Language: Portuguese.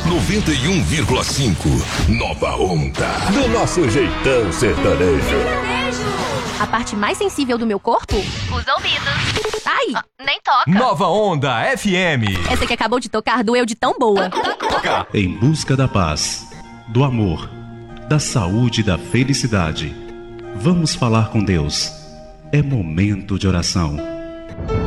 91,5. Nova Onda. Do nosso jeitão sertanejo. A parte mais sensível do meu corpo? Os ouvidos. Ai! Nem toca. Nova Onda FM. Essa que acabou de tocar doeu de tão boa. Em busca da paz, do amor, da saúde e da felicidade. Vamos falar com Deus. É momento de oração.